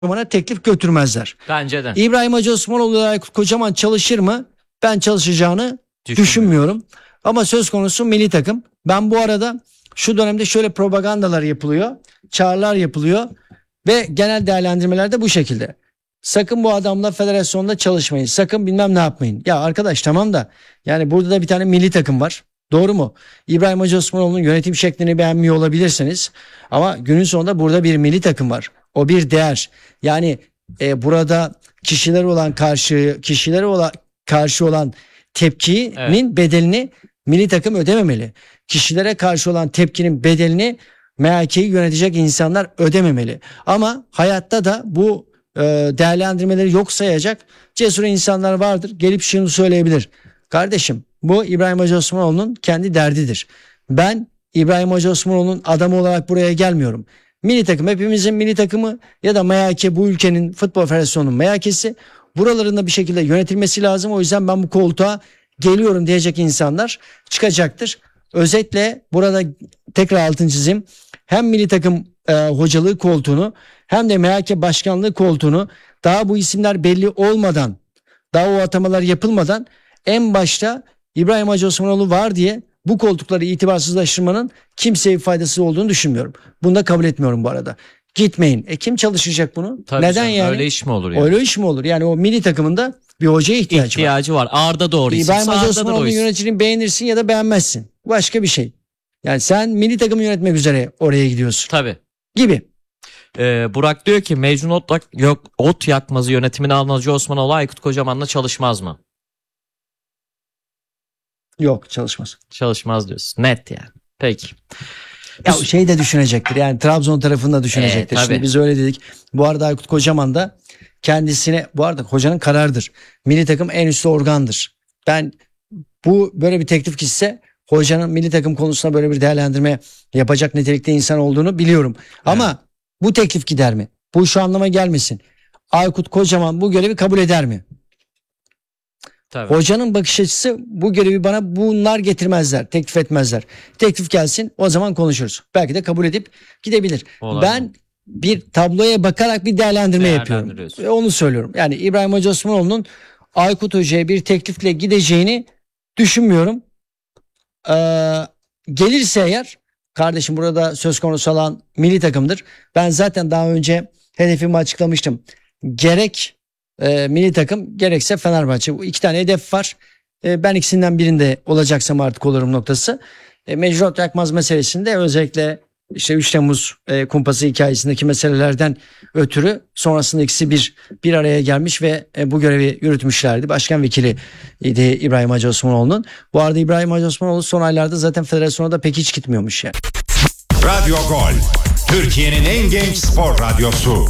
Kocaman'a teklif götürmezler. Bence de. İbrahim Hacı Osmanoğlu ile Aykut Kocaman çalışır mı? Ben çalışacağını düşünmüyorum. Ama söz konusu milli takım. Ben bu arada şu dönemde şöyle propagandalar yapılıyor. Çağrılar yapılıyor. Ve genel değerlendirmeler de bu şekilde. Sakın bu adamla federasyonda çalışmayın. Sakın bilmem ne yapmayın. Ya arkadaş tamam da yani burada da bir tane milli takım var. Doğru mu? İbrahim Hacı Osmanoğlu'nun yönetim şeklini beğenmiyor olabilirsiniz. Ama günün sonunda burada bir milli takım var. O bir değer. Yani burada kişilere karşı olan tepkinin bedelini milli takım ödememeli. Kişilere karşı olan tepkinin bedelini MHK'yi yönetecek insanlar ödememeli. Ama hayatta da bu değerlendirmeleri yok sayacak cesur insanlar vardır. Gelip şunu söyleyebilir. Kardeşim bu İbrahim Hacı Osmanoğlu'nun kendi derdidir. Ben İbrahim Hacı Osmanoğlu'nun adamı olarak buraya gelmiyorum. Milli takım hepimizin milli takımı ya da MHK bu ülkenin futbol federasyonunun MHK'si. Buralarında bir şekilde yönetilmesi lazım. O yüzden ben bu koltuğa geliyorum diyecek insanlar çıkacaktır. Özetle burada tekrar altını çizeyim. Hem milli takım hocalığı koltuğunu hem de MHK başkanlığı koltuğunu daha bu isimler belli olmadan, daha o atamalar yapılmadan en başta İbrahim Hacı Osmanoğlu var diye bu koltukları itibarsızlaştırmanın kimseye faydası olduğunu düşünmüyorum. Bunu da kabul etmiyorum bu arada. Gitmeyin. Kim çalışacak bunu? Tabii neden canım, yani? Öyle iş mi olur yani? Öyle iş mi olur? Yani o milli takımında bir hocaya ihtiyacı var. Arda doğru isim. İbrahim Hacı Arda Osmanoğlu'nun yöneticiliğini beğenirsin ya da beğenmezsin. Başka bir şey. Yani sen milli takımı yönetmek üzere oraya gidiyorsun. Tabii. Gibi. Burak diyor ki Mecnun Ot Yakmaz'ı yönetimine alınan Hacı Osmanoğlu Aykut Kocaman'la çalışmaz mı? Yok çalışmaz. Çalışmaz diyorsun. Net yani. Peki. Ya şey de düşünecektir. Yani Trabzon tarafında düşünecektir. Tabii. Şimdi biz öyle dedik. Bu arada Aykut Kocaman da kendisine, bu arada hocanın kararıdır. Milli takım en üstü organdır. Ben bu böyle bir teklif gitse hocanın milli takım konusunda böyle bir değerlendirme yapacak nitelikte insan olduğunu biliyorum. Ama bu teklif gider mi? Bu şu anlama gelmesin. Aykut Kocaman bu görevi kabul eder mi? Tabii. Hocanın bakış açısı bu görevi bana bunlar getirmezler, teklif etmezler. Teklif gelsin o zaman konuşuruz. Belki de kabul edip gidebilir. Olabilir. Ben bir tabloya bakarak bir değerlendirme yapıyorum. Ve onu söylüyorum. Yani İbrahim Hacı Osmanoğlu'nun Aykut Hoca'ya bir teklifle gideceğini düşünmüyorum. Gelirse eğer kardeşim burada söz konusu olan milli takımdır. Ben zaten daha önce hedefimi açıklamıştım. Gerek milli takım gerekse Fenerbahçe. Bu iki tane hedef var. Ben ikisinden birinde olacaksam artık olurum noktası. Mecnun Ot Yakmaz meselesinde özellikle işte 3 Temmuz kumpası hikayesindeki meselelerden ötürü sonrasında ikisi bir araya gelmiş ve bu görevi yürütmüşlerdi. Başkan vekili idi İbrahim Hacı Osmanoğlu'nun. Bu arada İbrahim Hacı Osmanoğlu son aylarda zaten federasyona da pek hiç gitmiyormuş yani. Radyo Gol, Türkiye'nin en genç spor radyosu.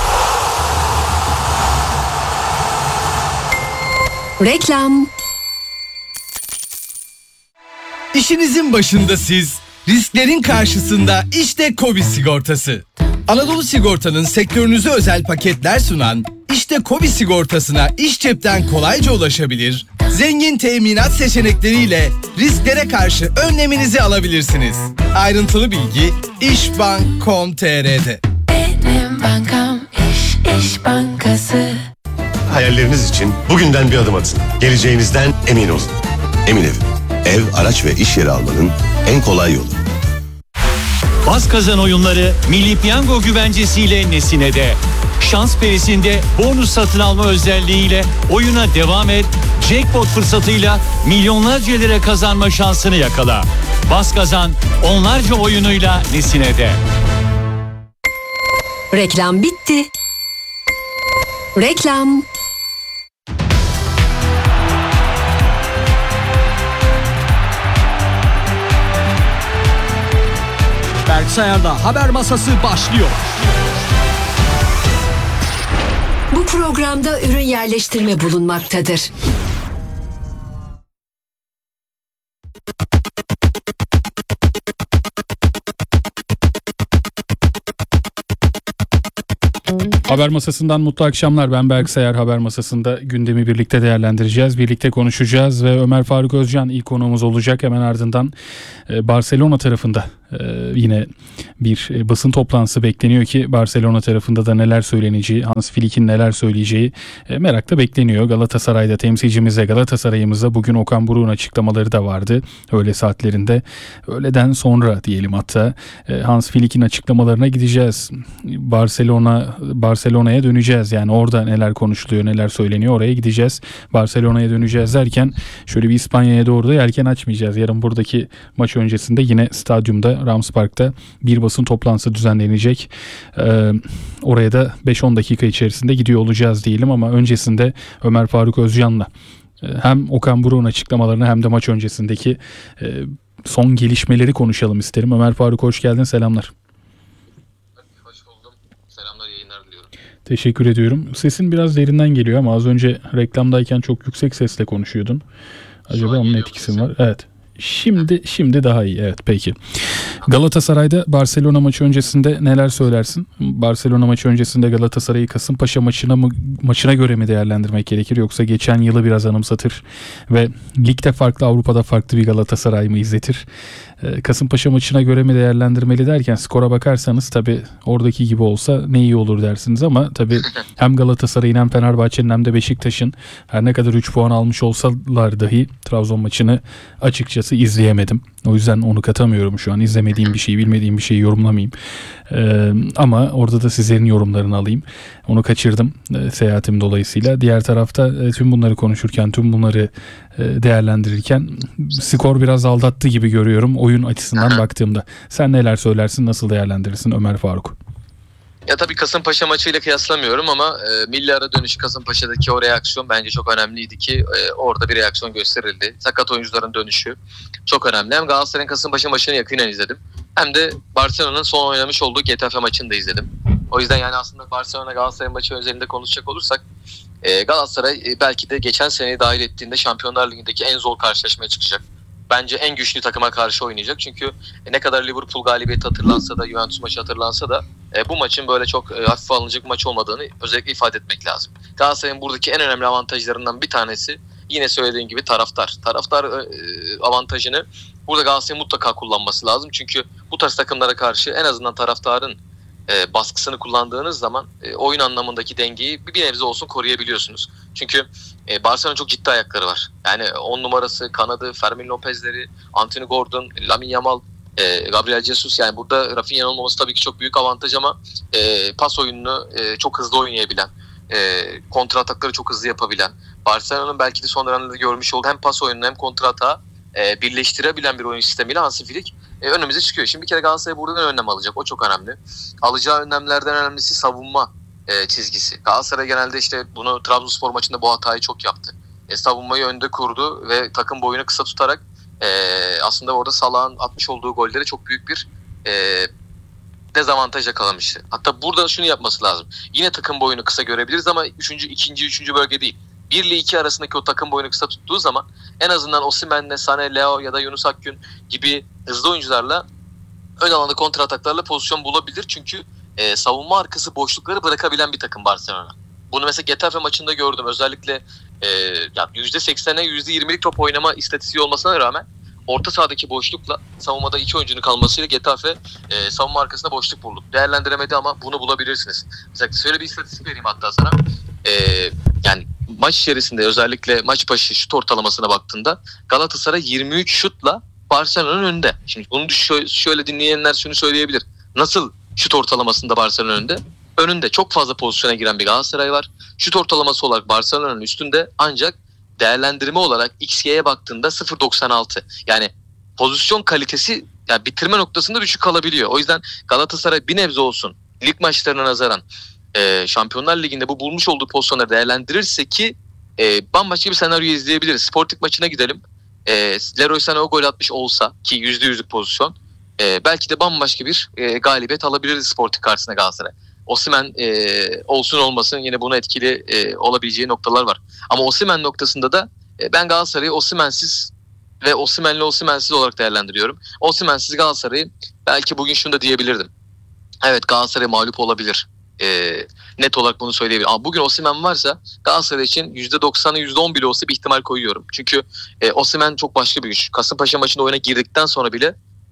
Reklam. İşinizin başında siz, risklerin karşısında işte KOBİ sigortası. Anadolu Sigorta'nın sektörünüze özel paketler sunan işte KOBİ sigortasına iş cepten kolayca ulaşabilir, zengin teminat seçenekleriyle risklere karşı önleminizi alabilirsiniz. Ayrıntılı bilgi işbank.com.tr'de. Benim bankam İş Bankası. Hayalleriniz için bugünden bir adım atın. Geleceğinizden emin olun. Emin Ev, araç ve iş yeri almanın en kolay yolu. Bas kazan oyunları Milli Piyango güvencesiyle Nesine'de. Şans perisinde bonus satın alma özelliğiyle oyuna devam et. Jackpot fırsatıyla milyonlarca lira kazanma şansını yakala. Bas kazan onlarca oyunuyla Nesine'de. Reklam bitti. Reklam. Berksayar'da haber masası başlıyor. Bu programda ürün yerleştirme bulunmaktadır. Haber Masası'ndan mutlu akşamlar. Ben Berksayar. Haber Masası'nda gündemi birlikte değerlendireceğiz. Birlikte konuşacağız ve Ömer Faruk Özcan ilk konuğumuz olacak. Hemen ardından Barcelona tarafında Yine bir basın toplantısı bekleniyor ki Barcelona tarafında da neler söyleneceği, Hans Flick'in neler söyleyeceği merakla bekleniyor. Galatasaray'da temsilcimize, Galatasaray'ımıza bugün Okan Buruk'un açıklamaları da vardı. Öğle saatlerinde. Öğleden sonra diyelim hatta Hans Flick'in açıklamalarına gideceğiz. Barcelona'ya döneceğiz. Yani orada neler konuşuluyor, neler söyleniyor, oraya gideceğiz. Barcelona'ya döneceğiz derken şöyle bir İspanya'ya doğru da yelken açmayacağız. Yarın buradaki maç öncesinde yine stadyumda, Rams Park'ta bir basın toplantısı düzenlenecek. Oraya da 5-10 dakika içerisinde gidiyor olacağız diyelim ama öncesinde Ömer Faruk Özcan'la hem Okan Buruk'un açıklamalarını hem de maç öncesindeki son gelişmeleri konuşalım isterim. Ömer Faruk hoş geldin, selamlar. Hoş buldum. Selamlar, yayınlar diliyorum. Teşekkür ediyorum. Sesin biraz derinden geliyor ama az önce reklamdayken çok yüksek sesle konuşuyordun. Acaba onun etkisi mi var? Evet. Şimdi daha iyi. Evet, peki. Galatasaray'da Barcelona maçı öncesinde neler söylersin? Barcelona maçı öncesinde Galatasaray'ı Kasımpaşa maçına göre mi değerlendirmek gerekir, yoksa geçen yılı biraz anımsatır ve ligde farklı, Avrupa'da farklı bir Galatasaray mı izletir? Kasımpaşa maçına göre mi değerlendirmeli derken skora bakarsanız tabii oradaki gibi olsa ne iyi olur dersiniz ama tabii hem Galatasaray'ın hem Fenerbahçe'nin hem de Beşiktaş'ın her ne kadar 3 puan almış olsalar dahi Trabzon maçını açıkçası izleyemedim. O yüzden onu katamıyorum şu an. İzlemediğim bir şeyi, bilmediğim bir şeyi yorumlamayayım. Ama orada da sizlerin yorumlarını alayım. Onu kaçırdım seyahatim dolayısıyla. Diğer tarafta tüm bunları konuşurken, tüm bunları değerlendirirken skor biraz aldattı gibi görüyorum oyun açısından baktığımda. Sen neler söylersin, nasıl değerlendirirsin Ömer Faruk? Ya tabii Kasımpaşa maçıyla kıyaslamıyorum ama milli ara dönüşü Kasımpaşa'daki o reaksiyon bence çok önemliydi ki orada bir reaksiyon gösterildi. Sakat oyuncuların dönüşü çok önemli. Hem Galatasaray'ın Kasımpaşa maçını yakinen izledim, hem de Barcelona'nın son oynamış olduğu Getafe maçını da izledim. O yüzden yani aslında Barcelona Galatasaray maçı özelinde konuşacak olursak Galatasaray belki de geçen seneyi dahil ettiğinde Şampiyonlar Ligi'ndeki en zor karşılaşmaya çıkacak. Bence en güçlü takıma karşı oynayacak. Çünkü ne kadar Liverpool galibiyeti hatırlansa da, Juventus maçı hatırlansa da bu maçın böyle çok hafife alınacak bir maç olmadığını özellikle ifade etmek lazım. Galatasaray'ın buradaki en önemli avantajlarından bir tanesi yine söylediğim gibi taraftar. Taraftar avantajını burada Galatasaray'ın mutlaka kullanması lazım. Çünkü bu tarz takımlara karşı en azından taraftarın baskısını kullandığınız zaman oyun anlamındaki dengeyi bir nebze olsun koruyabiliyorsunuz. Çünkü Barcelona'nın çok ciddi ayakları var. Yani 10 numarası, kanadı, Fermin Lopez'leri, Anthony Gordon, Lamine Yamal, Gabriel Jesus, yani burada Rafinha'nın olmaması tabii ki çok büyük avantaj ama pas oyununu çok hızlı oynayabilen, kontra atakları çok hızlı yapabilen, Barcelona'nın belki de son dönemde görmüş olduğu hem pas oyununu hem kontra atağı birleştirebilen bir oyun sistemiyle Hansi Flick önümüze çıkıyor. Şimdi bir kere Galatasaray buradan önlem alacak. O çok önemli. Alacağı önlemlerden önemlisi savunma çizgisi. Galatasaray genelde işte bunu Trabzonspor maçında bu hatayı çok yaptı. Savunmayı önde kurdu ve takım boyunu kısa tutarak aslında orada Salah'ın atmış olduğu golleri çok büyük bir dezavantaj yakalamıştı. Hatta burada şunu yapması lazım. Yine takım boyunu kısa görebiliriz ama ikinci, üçüncü bölge değil. 1 ile 2 arasındaki o takım boyunu kısa tuttuğu zaman en azından Osimhen'le, Sané, Leo ya da Yunus Akgün gibi hızlı oyuncularla ön alanda kontra ataklarla pozisyon bulabilir. Çünkü savunma arkası boşlukları bırakabilen bir takım Barcelona. Bunu mesela Getafe maçında gördüm. Özellikle %80'e %20'lik top oynama istatistiği olmasına rağmen orta sahadaki boşlukla savunmada 2 oyuncunun kalmasıyla Getafe savunma arkasında boşluk buldu. Değerlendiremedi ama bunu bulabilirsiniz. Mesela şöyle bir istatistik vereyim hatta sana. Yani maç içerisinde özellikle maç başı şut ortalamasına baktığında Galatasaray 23 şutla Barcelona'nın önünde. Şimdi bunu şöyle dinleyenler şunu söyleyebilir. Nasıl şut ortalamasında Barcelona önünde? Çok fazla pozisyona giren bir Galatasaray var. Şut ortalaması olarak Barcelona'nın üstünde, ancak değerlendirme olarak XG'ye baktığında 0.96. Yani pozisyon kalitesi, yani bitirme noktasında düşük kalabiliyor. O yüzden Galatasaray bir nebze olsun lig maçlarına nazaran Şampiyonlar Ligi'nde bu bulmuş olduğu pozisyonları değerlendirirse ki bambaşka bir senaryo izleyebiliriz. Sporting maçına gidelim. Leroy Sané o gol atmış olsa ki %100'lük pozisyon, belki de bambaşka bir galibiyet alabiliriz Sporting karşısında Galatasaray. Osimhen olsun olmasın yine buna etkili olabileceği noktalar var. Ama Osimhen noktasında da ben Galatasaray'ı Osimhen'siz ve Osimhen'siz olarak değerlendiriyorum. Osimhen'siz Galatasaray'ı belki bugün şunu da diyebilirdim. Evet, Galatasaray mağlup olabilir. Net olarak bunu söyleyebilirim. Ama bugün Osimhen varsa Galatasaray için %90'a %10 bile olsa bir ihtimal koyuyorum. Çünkü Osimhen çok başka bir güç. Kasımpaşa maçında oyuna girdikten sonra bile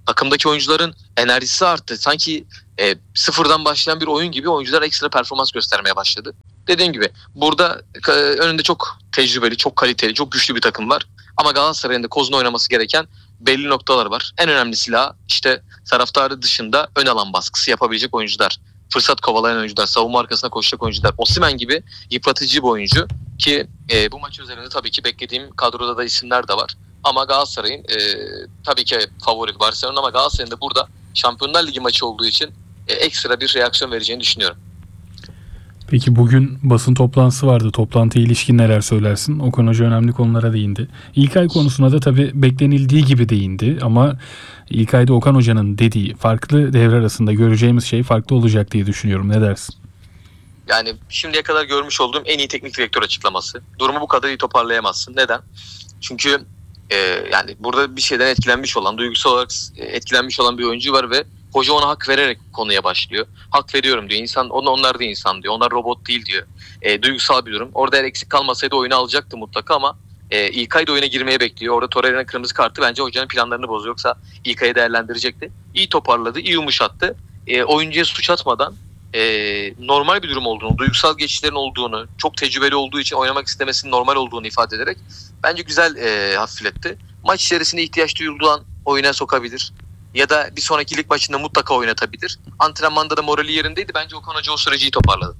Takımdaki oyuncuların enerjisi arttı. Sanki sıfırdan başlayan bir oyun gibi oyuncular ekstra performans göstermeye başladı. Dediğim gibi burada önünde çok tecrübeli, çok kaliteli, çok güçlü bir takım var. Ama Galatasaray'ın da kozunu oynaması gereken belli noktalar var. En önemli silah işte taraftarı dışında ön alan baskısı yapabilecek oyuncular. Fırsat kovalayan oyuncular, savunma arkasına koşacak oyuncular. Osimhen gibi yıpratıcı bir oyuncu ki bu maç üzerinde tabii ki beklediğim kadroda da isimler de var. Ama Galatasaray'ın tabii ki favori Barcelona ama Galatasaray'ın da burada Şampiyonlar Ligi maçı olduğu için ekstra bir reaksiyon vereceğini düşünüyorum. Peki bugün basın toplantısı vardı. Toplantıya ilişkin neler söylersin? Okan Hoca önemli konulara değindi. İlkay konusuna da tabii beklenildiği gibi değindi ama İlkay'da Okan Hoca'nın dediği farklı devre arasında göreceğimiz şey farklı olacak diye düşünüyorum. Ne dersin? Yani şimdiye kadar görmüş olduğum en iyi teknik direktör açıklaması. Durumu bu kadar iyi toparlayamazsın. Neden? Çünkü yani burada bir şeyden etkilenmiş olan, duygusal olarak etkilenmiş olan bir oyuncu var ve hoca ona hak vererek konuya başlıyor. Hak veriyorum diyor. Onlar da insan diyor. Onlar robot değil diyor. Duygusal bir durum. Orada eğer eksik kalmasaydı oyunu alacaktı mutlaka ama İlkay da oyuna girmeye bekliyor. Orada Torreira'nın kırmızı kartı bence hocanın planlarını bozuyor. Yoksa İlkay'ı değerlendirecekti. İyi toparladı, iyi yumuşattı. Oyuncuya suç atmadan normal bir durum olduğunu, duygusal geçişlerin olduğunu, çok tecrübeli olduğu için oynamak istemesinin normal olduğunu ifade ederek bence güzel hafifletti. Maç içerisinde ihtiyaç duyulduğu an oyuna sokabilir. Ya da bir sonraki lig maçında mutlaka oynatabilir. Antrenmanda da morali yerindeydi. Bence Okan Hoca o süreci iyi toparladı.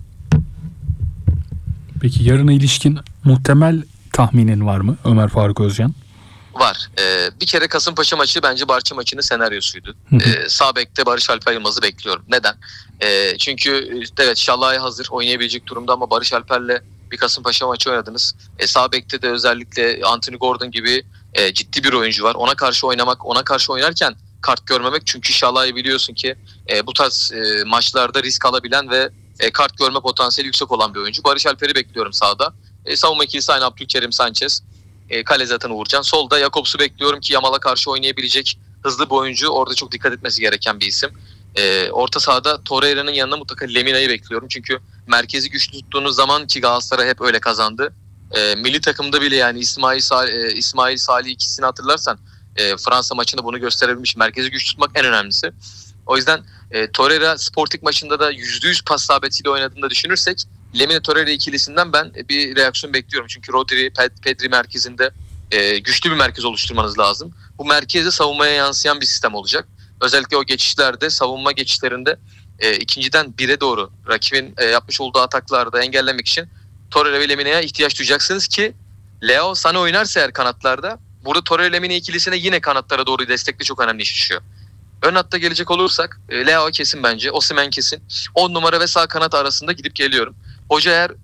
Peki yarına ilişkin muhtemel tahminin var mı Ömer Faruk Özcan? Var. Bir kere Kasımpaşa maçı bence Barça maçının senaryosuydu. Sağ bekte Barış Alper Yılmaz'ı bekliyorum. Neden? Çünkü evet Şalay hazır oynayabilecek durumda ama Barış Alper'le bir Kasımpaşa maçı oynadınız. Sağ bekte de özellikle Anthony Gordon gibi ciddi bir oyuncu var. Ona karşı oynamak, ona karşı oynarken kart görmemek. Çünkü Şalay'ı biliyorsun ki bu tarz maçlarda risk alabilen ve kart görme potansiyeli yüksek olan bir oyuncu. Barış Alper'i bekliyorum sağda. Savunma ikilisi aynı Abdülkerim Sanchez. Kale zaten Uğurcan. Solda Jakobs'u bekliyorum ki Yamal'a karşı oynayabilecek hızlı bir oyuncu. Orada çok dikkat etmesi gereken bir isim. Orta sahada Torreira'nın yanına mutlaka Lemina'yı bekliyorum. Çünkü merkezi güçlü tuttuğunuz zaman ki Galatasaray hep öyle kazandı. Milli takımda bile yani İsmail Salih ikisini hatırlarsan Fransa maçında bunu gösterebilmiş. Merkezi güç tutmak en önemlisi. O yüzden Torreira Sporting maçında da %100 pas isabetiyle oynadığını da düşünürsek Lemina Torreira ikilisinden ben bir reaksiyon bekliyorum. Çünkü Rodri, Pedri merkezinde güçlü bir merkez oluşturmanız lazım. Bu merkezde savunmaya yansıyan bir sistem olacak. Özellikle o geçişlerde, savunma geçişlerinde ikinciden bire doğru rakibin yapmış olduğu ataklarda engellemek için Torreira ve Lemina'ya ihtiyaç duyacaksınız ki Leo sana oynarsa eğer kanatlarda burada Torreira Lemina ikilisine yine kanatlara doğru destekli çok önemli iş düşüyor. Ön hatta gelecek olursak Leo kesin bence, Osimhen kesin. 10 numara ve sağ kanat arasında gidip geliyorum. Hoca eğer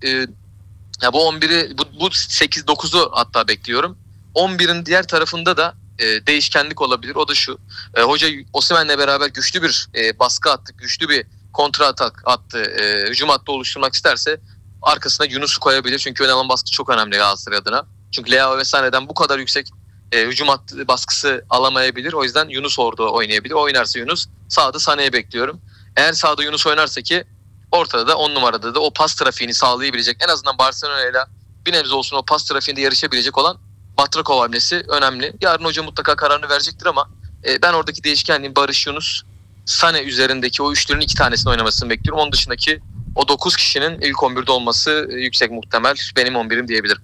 bu 11'i bu 8-9'u hatta bekliyorum. 11'in diğer tarafında da değişkenlik olabilir. O da şu. Hoca Osimhen'le beraber güçlü bir baskı attı. Güçlü bir kontra atak attı. Hücum hattı oluşturmak isterse arkasına Yunus'u koyabilir. Çünkü ön alan baskı çok önemli Galatasaray adına. Çünkü Leo ve Sané'den bu kadar yüksek hücum hattı baskısı alamayabilir. O yüzden Yunus orada oynayabilir. Oynarsa Yunus, sağda Sané'yi bekliyorum. Eğer sağda Yunus oynarsa ki ortada da 10 numarada da o pas trafiğini sağlayabilecek, en azından Barcelona'yla bir nebze olsun o pas trafiğinde yarışabilecek olan Batrakov hamlesi önemli. Yarın hoca mutlaka kararını verecektir ama ben oradaki değişkenliğin Barış, Yunus, Sané üzerindeki o üçlünün 2 tanesini oynamasını bekliyorum. Onun dışındaki o 9 kişinin ilk 11'de olması yüksek muhtemel. Benim 11'im diyebilirim.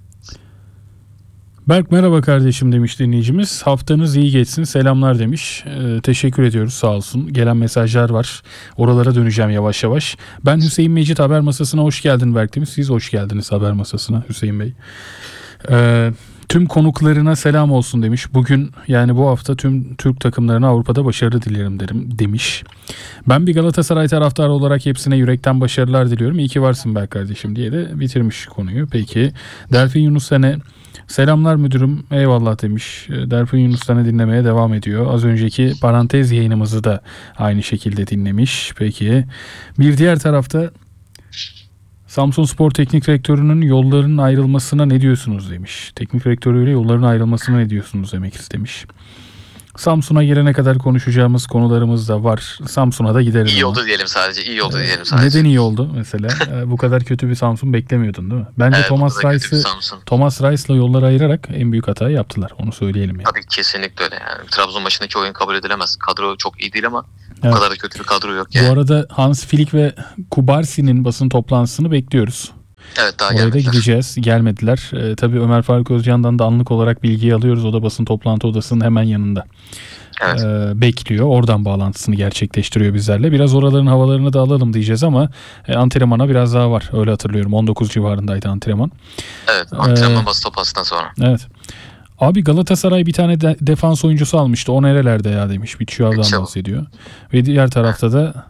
Berk merhaba kardeşim demiş dinleyicimiz. Haftanız iyi geçsin. Selamlar demiş. Teşekkür ediyoruz sağ olsun. Gelen mesajlar var. Oralara döneceğim yavaş yavaş. Ben Hüseyin Mecit haber masasına hoş geldin Berk demiş. Siz hoş geldiniz haber masasına Hüseyin Bey. Tüm konuklarına selam olsun demiş. Bugün yani bu hafta tüm Türk takımlarına Avrupa'da başarı dilerim demiş. Ben bir Galatasaray taraftarı olarak hepsine yürekten başarılar diliyorum. İyi ki varsın Berk kardeşim diye de bitirmiş konuyu. Peki Delfin Yunus Sene selamlar müdürüm eyvallah demiş. Delfin Yunus Sene dinlemeye devam ediyor. Az önceki parantez yayınımızı da aynı şekilde dinlemiş. Peki bir diğer tarafta Samsunspor Teknik Direktörü'nün yollarının ayrılmasına ne diyorsunuz demiş. Teknik direktörüyle yolların ayrılmasına ne diyorsunuz demek istemiş. Samsun'a gelene kadar konuşacağımız konularımız da var. Samsun'a da gideriz. İyi ama. oldu diyelim sadece. İyi oldu diyelim sadece. Neden iyi oldu mesela? Bu kadar kötü bir Samsun beklemiyordun değil mi? Bence Evet, Thomas bu kadar kötü bir Rice'ı Samsun. Thomas Rice'la yolları ayırarak en büyük hatayı yaptılar. Onu söyleyelim yani. Tabii kesinlikle öyle. Yani Trabzon maçındaki oyun kabul edilemez. Kadro çok iyi değil ama Evet. bu kadar da kötü bir kadro yok Bu yani. arada Hans Flick ve Kubarsi'nin basın toplantısını bekliyoruz. Evet, daha Oraya da gelmediler. gideceğiz. Gelmediler. Tabii Ömer Faruk Özcan'dan da anlık olarak bilgiyi alıyoruz. O da basın toplantı odasının hemen yanında. Evet. Bekliyor. Oradan bağlantısını gerçekleştiriyor bizlerle. Biraz oraların havalarını da alalım diyeceğiz ama antrenmana biraz daha var. Öyle hatırlıyorum. 19 civarındaydı antrenman. Evet, antrenman bası topasından sonra. Evet. Abi Galatasaray bir tane defans oyuncusu almıştı. O nerelerde ya demiş. Biçuav'dan bahsediyor. Ve diğer tarafta da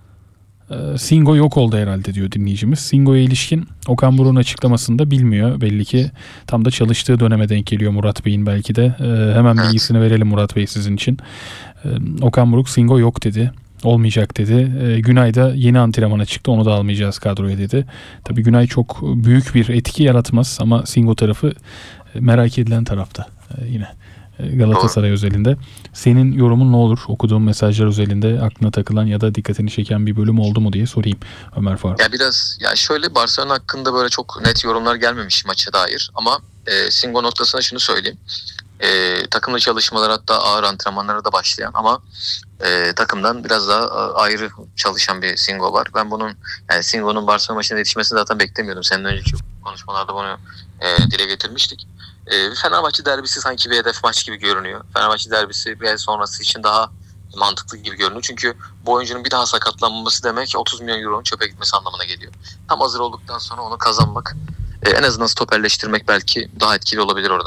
Singo yok oldu herhalde diyor dinleyicimiz. Singo'ya ilişkin Okan Buruk'un açıklamasında bilmiyor. Belli ki tam da çalıştığı döneme denk geliyor Murat Bey'in belki de. Hemen bilgisini verelim Murat Bey sizin için. Okan Buruk Singo yok dedi. Olmayacak dedi. Günay da yeni antrenmana çıktı. Onu da almayacağız kadroya dedi. Tabii Günay çok büyük bir etki yaratmaz ama Singo tarafı merak edilen tarafta yine Galatasaray özelinde. Senin yorumun ne olur? Okuduğum mesajlar özelinde aklına takılan ya da dikkatini çeken bir bölüm oldu mu diye sorayım Ömer Faruk. Ya biraz ya şöyle, Barcelona hakkında böyle çok net yorumlar gelmemiş maça dair ama Singo noktasına şunu söyleyeyim. Takımla çalışmalar, hatta ağır antrenmanlara da başlayan ama takımdan biraz daha ayrı çalışan bir Singo var. Ben bunun, yani Singo'nun Barcelona maçına yetişmesini zaten beklemiyordum. Senin önceki konuşmalarda bunu dile getirmiştik. Fenerbahçe derbisi sanki bir hedef maç gibi görünüyor. Fenerbahçe derbisi ve sonrası için daha mantıklı gibi görünüyor. Çünkü bu oyuncunun bir daha sakatlanmaması demek 30 milyon euronun çöpe gitmesi anlamına geliyor. Tam hazır olduktan sonra onu kazanmak, en azından stoperleştirmek belki daha etkili olabilir orada.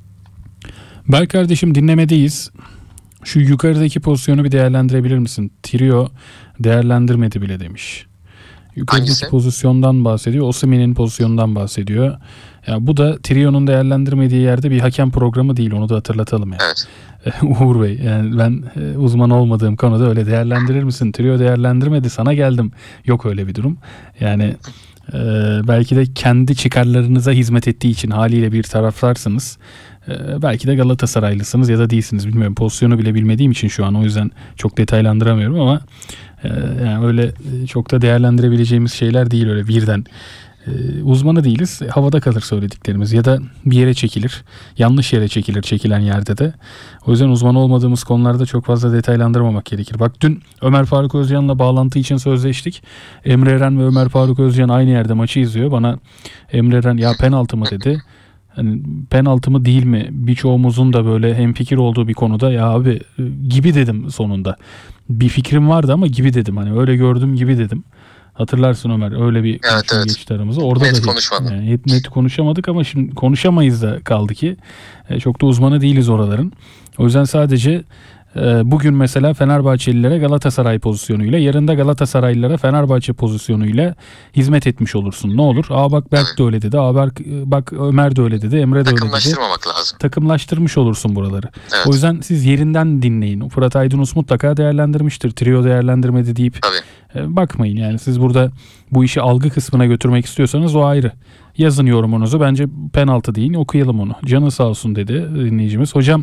Berk kardeşim, dinlemedeyiz. Şu yukarıdaki pozisyonu bir değerlendirebilir misin? Trio değerlendirmedi bile demiş. Yukarıdaki Hangisi? pozisyondan bahsediyor. Osimhen'in pozisyonundan bahsediyor. Ya bu da Trio'nun değerlendirmediği yerde bir hakem programı değil. Onu da hatırlatalım yani. Evet. Uğur Bey, yani ben uzman olmadığım konuda öyle değerlendirir misin? Trio değerlendirmedi, sana geldim. Yok öyle bir durum. Yani belki de kendi çıkarlarınıza hizmet ettiği için haliyle bir taraftarsınız. Belki de Galatasaraylısınız ya da değilsiniz, bilmiyorum. Pozisyonu bile bilmediğim için şu an o yüzden çok detaylandıramıyorum ama yani öyle çok da değerlendirebileceğimiz şeyler değil öyle birden. Uzmanı değiliz. Havada kalır söylediklerimiz ya da bir yere çekilir. Yanlış yere çekilir, çekilen yerde de. O yüzden uzman olmadığımız konularda çok fazla detaylandırmamak gerekir. Bak, dün Ömer Faruk Özcan'la bağlantı için sözleştik. Emre Eren ve Ömer Faruk Özcan aynı yerde maçı izliyor. Bana Emre Eren ya penaltı mı dedi. Hani penaltı mı değil mi? Birçoğumuzun da böyle hemfikir olduğu bir konuda ya abi gibi dedim sonunda. Bir fikrim vardı ama gibi dedim. Hani öyle gördüm gibi dedim. Hatırlarsın Ömer, öyle bir konuşma geçti aramızda. Orada net da konuşmadık. Yani net konuşamadık ama şimdi konuşamayız da kaldı ki. Çok da uzmanı değiliz oraların. O yüzden sadece bugün mesela Fenerbahçelilere Galatasaray pozisyonuyla, yarın da Galatasaraylılara Fenerbahçe pozisyonuyla hizmet etmiş olursun. Ne olur? Bak Berk de öyle dedi. Bak Ömer de öyle dedi. Emre de öyle dedi. Takımlaştırmamak lazım. Takımlaştırmış olursun buraları. Evet. O yüzden siz yerinden dinleyin. Fırat Aydınus mutlaka değerlendirmiştir. Trio değerlendirmedi deyip bakmayın. Yani siz burada bu işi algı kısmına götürmek istiyorsanız o ayrı. Yazın yorumunuzu. Bence penaltı deyin, okuyalım onu. Canı sağ olsun dedi dinleyicimiz. Hocam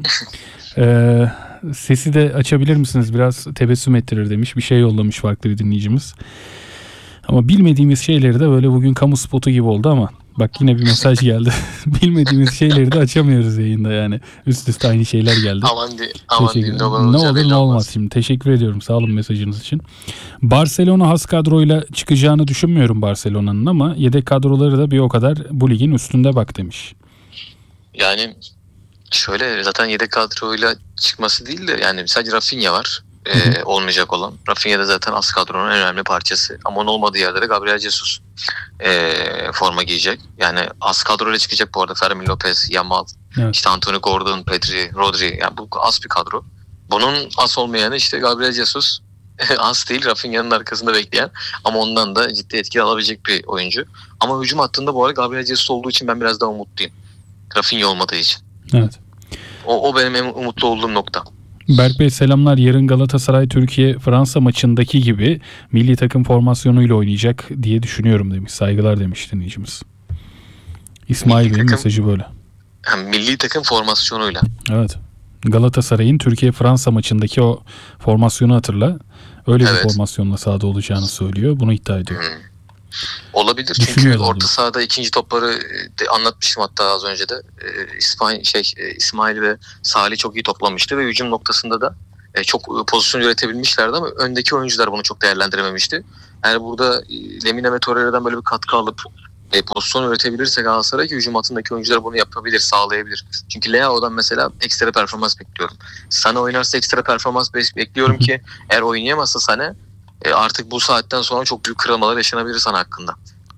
sesi de açabilir misiniz? Biraz tebessüm ettirir demiş. Bir şey yollamış farklı bir dinleyicimiz. Ama bilmediğimiz şeyleri de böyle bugün kamu spotu gibi oldu ama bak yine bir mesaj geldi. Bilmediğimiz şeyleri de açamıyoruz yayında yani. Üst üste aynı şeyler geldi. Aman diyeyim, ne olur ne olmaz şimdi. Teşekkür ediyorum. Sağ olun mesajınız için. Barcelona has kadroyla çıkacağını düşünmüyorum Barcelona'nın ama yedek kadroları da bir o kadar bu ligin üstünde bak demiş. Yani şöyle, zaten yedek kadroyla çıkması değil de yani sadece Rafinha var. Olmayacak olan. Rafinha da zaten az kadronun en önemli parçası. Ama onun olmadığı yerde de Gabriel Jesus forma giyecek. Yani az kadroyla çıkacak bu arada. Fermin Lopez, Yamal, işte Anthony Gordon, Pedri, Rodri. Yani bu az bir kadro. Bunun az olmayanı işte Gabriel Jesus. Az değil, Rafinha'nın arkasında bekleyen ama ondan da ciddi etki alabilecek bir oyuncu. Ama hücum hattında bu arada Gabriel Jesus olduğu için ben biraz daha umutluyum. Rafinha olmadığı için. Evet. O benim en umutlu olduğum nokta. Berk Bey selamlar. Yarın Galatasaray Türkiye-Fransa maçındaki gibi milli takım formasyonuyla oynayacak diye düşünüyorum demiş. Saygılar demiş dinleyicimiz. İsmail Bey'in mesajı böyle. Milli takım formasyonuyla. Evet. Galatasaray'ın Türkiye-Fransa maçındaki o formasyonu hatırla. Öyle Evet. bir formasyonla sahada olacağını söylüyor. Bunu iddia ediyor. Olabilir çünkü Düşünüyorlar orta bunu. sahada ikinci topları anlatmıştım hatta az önce de. İsmail ve Salih çok iyi toplamıştı ve hücum noktasında da çok pozisyon üretebilmişlerdi ama öndeki oyuncular bunu çok değerlendirememişti. Yani burada Lemina ve Torreira'dan böyle bir katkı alıp pozisyon üretebilirse Galatasaray ki hücum hattındaki oyuncular bunu yapabilir, sağlayabilir. Çünkü Leao'dan mesela ekstra performans bekliyorum. Sané oynarsa ekstra performans bekliyorum ki eğer oynayamazsa Sané artık bu saatten sonra çok büyük kırılmalar yaşanabilir Sané hakkında.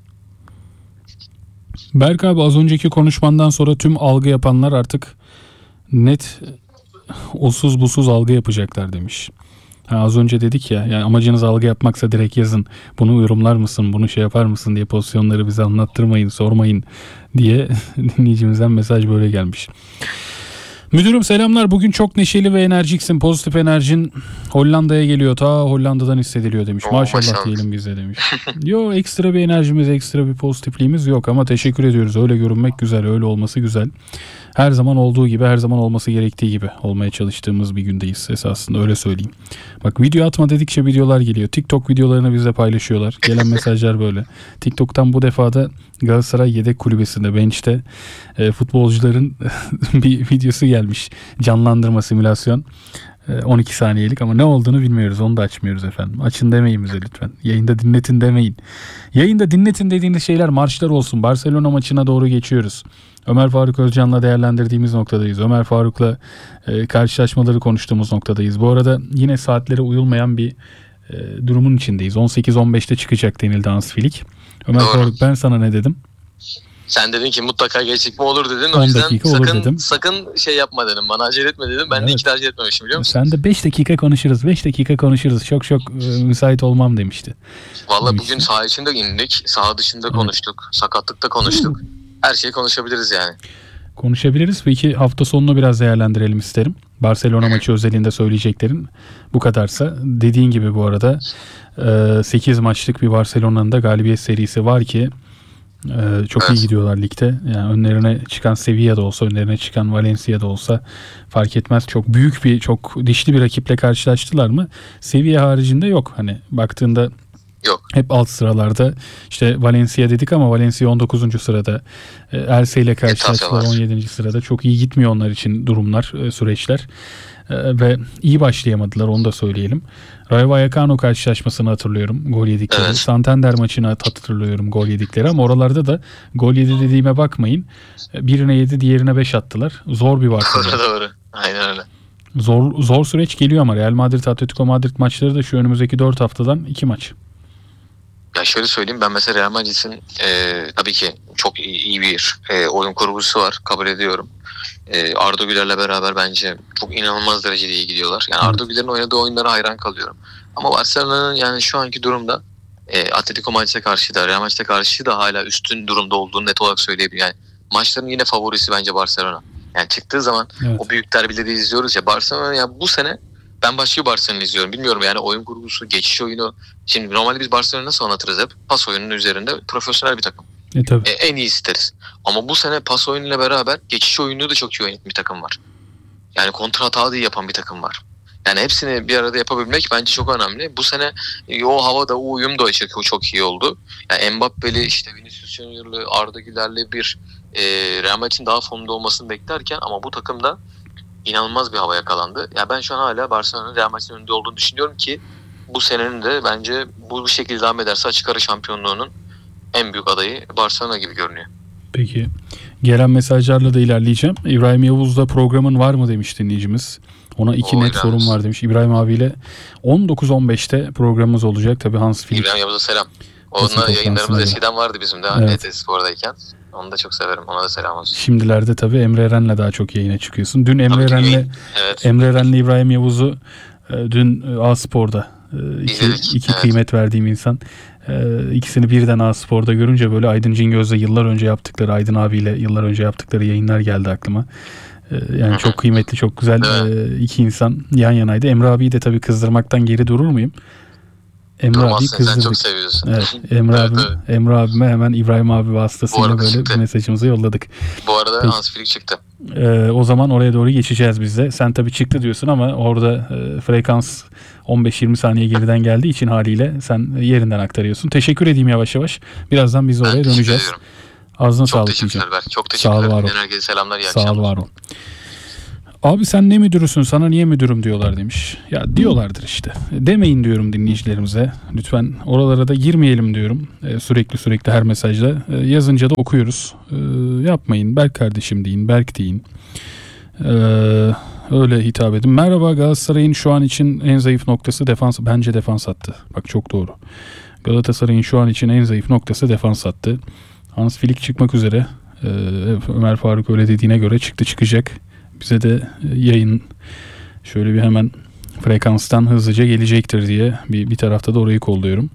Berk abi, az önceki konuşmandan sonra tüm algı yapanlar artık net usuz busuz algı yapacaklar demiş. Az önce dedik ya, yani amacınız algı yapmaksa direkt yazın. Bunu yorumlar mısın, bunu şey yapar mısın diye, pozisyonları bize anlattırmayın, sormayın diye dinleyicimizden mesaj böyle gelmiş. Müdürüm selamlar, bugün çok neşeli ve enerjiksin, pozitif enerjin Hollanda'ya geliyor, ta Hollanda'dan hissediliyor demiş. Maşallah diyelim bize demiş. Yo, ekstra bir enerjimiz, ekstra bir pozitifliğimiz yok ama teşekkür ediyoruz. Öyle görünmek güzel, öyle olması güzel. Her zaman olduğu gibi, her zaman olması gerektiği gibi olmaya çalıştığımız bir gündeyiz esasında, öyle söyleyeyim. Bak, video atma dedikçe videolar geliyor. TikTok videolarını bizle paylaşıyorlar. Gelen mesajlar böyle. TikTok'tan bu defa da Galatasaray yedek kulübesinde, bench'te futbolcuların bir videosu gelmiş. Canlandırma, simülasyon. 12 saniyelik ama ne olduğunu bilmiyoruz. Onu da açmıyoruz efendim. Açın demeyin bize lütfen. Yayında dinletin demeyin. Yayında dinletin dediğiniz şeyler marşlar olsun. Barcelona maçına doğru geçiyoruz. Ömer Faruk Özcan'la değerlendirdiğimiz noktadayız. Ömer Faruk'la karşılaşmaları konuştuğumuz noktadayız. Bu arada yine saatlere uyulmayan bir durumun içindeyiz. 18-15'te çıkacak denildi Hansfilik. Ömer Doğru. Faruk, ben sana ne dedim? Sen dedin ki mutlaka gecikme olur dedin. 10 O yüzden dakika olur dedim. sakın şey yapma dedim. Bana acele etme dedim. Ben de Evet. hiç de acele etmemişim biliyor musun? Sen de 5 dakika konuşuruz. 5 dakika konuşuruz. Çok müsait olmam demişti. Valla demiştim. bugün saha içinde indik. Saha dışında konuştuk. Sakatlıkta konuştuk. Her şeyi konuşabiliriz yani. Konuşabiliriz. Peki hafta sonunu biraz değerlendirelim isterim. Barcelona maçı özelinde söyleyeceklerin bu kadarsa. Dediğin gibi bu arada 8 maçlık bir Barcelona'nın da galibiyet serisi var ki çok iyi gidiyorlar ligde. Yani önlerine çıkan Sevilla'da olsa, önlerine çıkan Valencia'da olsa fark etmez. Çok büyük bir, çok dişli bir rakiple karşılaştılar mı? Sevilla haricinde yok. Hani baktığında Yok. hep alt sıralarda. İşte Valencia dedik ama Valencia 19. sırada. Elche ile karşılaştılar 17. sırada. Çok iyi gitmiyor onlar için durumlar, süreçler. Ve iyi başlayamadılar, onu da söyleyelim. Rayo Vallecano karşılaşmasını hatırlıyorum, gol yedikleri. Evet. Santander maçını hatırlıyorum, gol yedikleri, ama oralarda da gol yedi dediğime bakmayın. Birine 7, diğerine 5 attılar. Zor bir Barcelona. Doğru. Aynen öyle. Zor süreç geliyor ama Real Madrid, Atletico Madrid maçları da şu önümüzdeki 4 haftadan 2 maç. Ya şöyle söyleyeyim, ben mesela Real Madrid'in tabii ki çok iyi bir oyun kurgusu var, kabul ediyorum. Arda Güler'le beraber bence çok inanılmaz derecede iyi gidiyorlar. Yani Arda Güler'in oynadığı oyunlara hayran kalıyorum. Ama Barcelona'nın yani şu anki durumda Atletico Madrid'e karşı da, Real Madrid'e karşı da hala üstün durumda olduğunu net olarak söyleyebilirim. Yani maçların yine favorisi bence Barcelona. Yani çıktığı zaman o büyük derbileri izliyoruz ya, Barcelona yani bu sene ben başka bir Barcelona izliyorum. Bilmiyorum yani, oyun kurgusu, geçiş oyunu. Şimdi normalde biz Barcelona'yı nasıl anlatırız hep? Pas oyununun üzerinde profesyonel bir takım. Tabii. En iyi isteriz. Ama bu sene pas oyunuyla beraber geçiş oyununu da çok iyi oynayan bir takım var. Yani kontra hata da iyi yapan bir takım var. Yani hepsini bir arada yapabilmek bence çok önemli. Bu sene o havada, o uyum da çok iyi oldu. Yani Mbappe'li, işte Vinicius Junior'lı, Arda Güler'li bir Real Madrid'in daha formda olmasını beklerken ama bu takımda inanılmaz bir hava yakalandı. Ya ben şu an hala Barcelona'nın Real Madrid'in önünde olduğunu düşünüyorum ki bu senenin de bence bu şekilde devam ederse açık ara şampiyonluğunun en büyük adayı Barcelona gibi görünüyor. Peki. Gelen mesajlarla da ilerleyeceğim. İbrahim Yavuz'da programın var mı demiş dinleyicimiz. Ona 2 net sorum var demiş. İbrahim abiyle 19-15'te programımız olacak. Tabii Hans Filik. İbrahim Yavuz'a selam. Onunla yayınlarımız eskiden vardı bizim de. Evet. Spor'dayken. Onu da çok severim. Ona da selam olsun. Şimdilerde tabii Emre Eren'le daha çok yayına çıkıyorsun. Dün Emre Eren'le İbrahim Yavuz'u dün A-Spor'da iki kıymet verdiğim insan. İkisini birden A-Spor'da görünce böyle Aydın Cingöz'le yıllar önce yaptıkları, Aydın abiyle yıllar önce yaptıkları yayınlar geldi aklıma. Yani çok kıymetli, çok güzel iki insan yan yanaydı. Emre abiyi de tabii kızdırmaktan geri durur muyum? Emre abi kızdırdık. Sen çok seviyorsun. Evet, Emre abime hemen İbrahim abi vasıtasıyla böyle mesajımızı yolladık. Bu arada Hans Filik çıktı. O zaman oraya doğru geçeceğiz biz de. Sen tabii çıktı diyorsun ama orada frekans 15-20 saniye geriden geldiği için haliyle sen yerinden aktarıyorsun. Teşekkür edeyim yavaş yavaş. Birazdan biz oraya döneceğiz. Ağzına sağlık diyeceğim. Çok teşekkürler. Sağ ol, var ol. Herkese selamlar, iyi Sağ akşamlar. ol, var ol. Abi sen ne müdürüsün, sana niye müdürüm diyorlar demiş. Ya diyorlardır işte. Demeyin diyorum dinleyicilerimize. Lütfen oralara da girmeyelim diyorum. Sürekli her mesajda. Yazınca da okuyoruz. Yapmayın. Berk kardeşim deyin. Berk deyin. Öyle hitap edin. Merhaba, Galatasaray'ın şu an için en zayıf noktası defans. Bence defans hattı. Bak çok doğru. Galatasaray'ın şu an için en zayıf noktası defans hattı. Hans Flick çıkmak üzere. Ömer Faruk öyle dediğine göre çıkacak. Bize de yayın şöyle bir hemen frekanstan hızlıca gelecektir diye bir tarafta da orayı kolluyorum.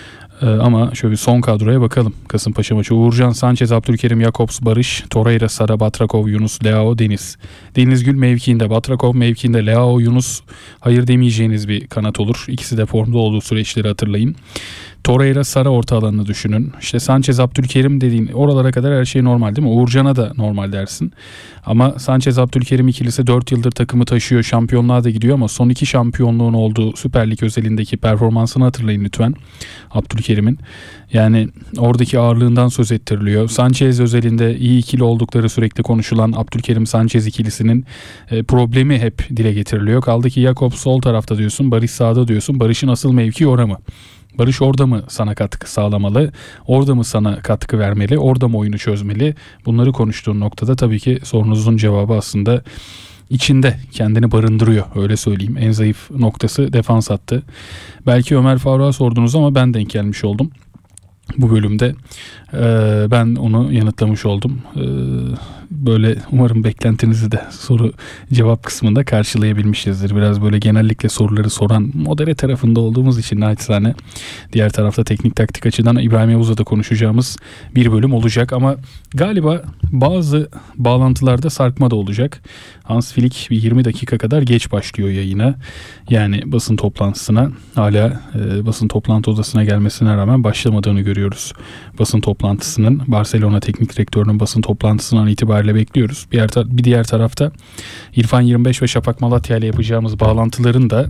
Ama şöyle bir son kadroya bakalım. Kasımpaşa maçı. Uğurcan, Sanchez, Abdülkerim, Jakobs, Barış, Torreira, Sara, Batrakov, Yunus, Leao, Deniz. Denizgül mevkiinde, Batrakov mevkiinde, Leao, Yunus hayır demeyeceğiniz bir kanat olur. İkisi de formda olduğu süreçleri hatırlayın. Torreira, Sara orta alanını düşünün. İşte Sanchez, Abdülkerim dediğin oralara kadar her şey normal değil mi? Uğurcan'a da normal dersin. Ama Sanchez, Abdülkerim ikilisi 4 yıldır takımı taşıyor. Şampiyonluğa da gidiyor ama son 2 şampiyonluğun olduğu Süper Lig özelindeki performansını hatırlayın lütfen. Abdülkerim'in. Yani oradaki ağırlığından söz ettiriliyor. Sanchez özelinde iyi ikili oldukları sürekli konuşulan Abdülkerim-Sanchez ikilisinin problemi hep dile getiriliyor. Kaldı ki Jakob sol tarafta diyorsun, Barış sağda diyorsun. Barış'ın asıl mevki orada mı? Barış orada mı sana katkı sağlamalı? Orada mı sana katkı vermeli? Orada mı oyunu çözmeli? Bunları konuştuğun noktada tabii ki sorunuzun cevabı aslında içinde kendini barındırıyor. Öyle söyleyeyim. En zayıf noktası defans hattı. Belki Ömer Faruk'a sordunuz ama ben denk gelmiş oldum. Bu bölümde ben onu yanıtlamış oldum. Böyle umarım beklentinizi de soru cevap kısmında karşılayabilmişizdir. Biraz böyle genellikle soruları soran modere tarafında olduğumuz için naçizane diğer tarafta teknik taktik açıdan İbrahim Yavuz'la da konuşacağımız bir bölüm olacak. Ama galiba bazı bağlantılarda sarkma da olacak. Hans Flick bir 20 dakika kadar geç başlıyor yayına. Yani basın toplantısına hala basın toplantı odasına gelmesine rağmen başlamadığını görüyoruz. Basın toplantısının Barcelona teknik direktörünün basın toplantısından itibariyle bekliyoruz. Bir diğer tarafta İrfan 25 ve Şafak Malatya ile yapacağımız bağlantıların da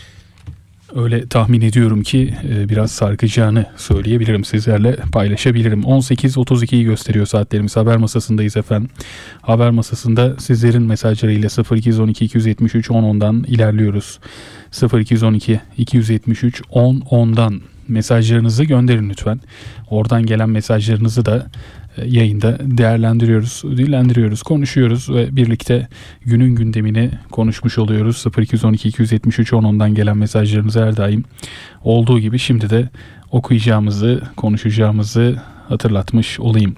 öyle tahmin ediyorum ki biraz sarkacağını söyleyebilirim, sizlerle paylaşabilirim. 18.32'yi gösteriyor saatlerimiz. Haber masasındayız efendim. Haber masasında sizlerin mesajlarıyla 0212 273 1010'dan ilerliyoruz. 0212 273 1010'dan mesajlarınızı gönderin lütfen. Oradan gelen mesajlarınızı da yayında dillendiriyoruz, konuşuyoruz ve birlikte günün gündemini konuşmuş oluyoruz. 0212 273 1010'dan gelen mesajlarınızı her daim olduğu gibi şimdi de okuyacağımızı, konuşacağımızı hatırlatmış olayım.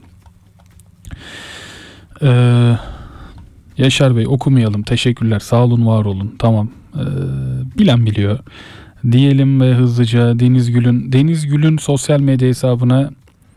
Yaşar Bey, okumayalım. Teşekkürler. Sağ olun, var olun. Tamam. Bilen biliyor. Diyelim ve hızlıca Deniz Gül'ün sosyal medya hesabına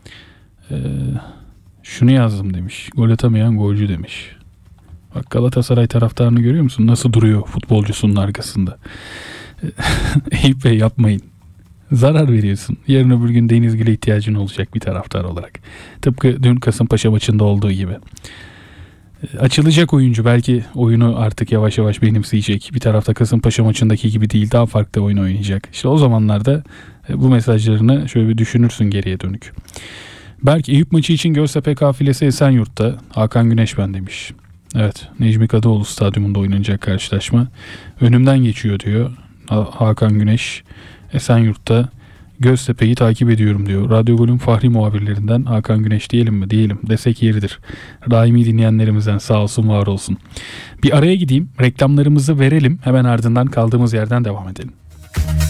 şunu yazdım demiş. Gol atamayan golcü demiş. Bak, Galatasaray taraftarını görüyor musun? Nasıl duruyor futbolcusunun arkasında. Eyüp Bey, yapmayın. Zarar veriyorsun. Yarın öbür gün Deniz Gül'e ihtiyacın olacak bir taraftar olarak. Tıpkı dün Kasımpaşa maçında olduğu gibi. Açılacak oyuncu belki oyunu artık yavaş yavaş benimseyecek. Bir tarafta Kasımpaşa maçındaki gibi değil, daha farklı oyun oynayacak. İşte o zamanlarda bu mesajlarını şöyle bir düşünürsün geriye dönük. Berk, Eyüp maçı için Göztepe kafilesi Esenyurt'ta. Hakan Güneş ben demiş. Evet, Necmi Kadıoğlu stadyumunda oynanacak karşılaşma. Önümden geçiyor diyor Hakan Güneş. Esenyurt'ta Göztepe'yi takip ediyorum diyor. Radyo Gol'ün fahri muhabirlerinden Hakan Güneş diyelim mi? Diyelim. Desek yeridir. Daimi dinleyenlerimizden sağ olsun, var olsun. Bir araya gideyim. Reklamlarımızı verelim. Hemen ardından kaldığımız yerden devam edelim.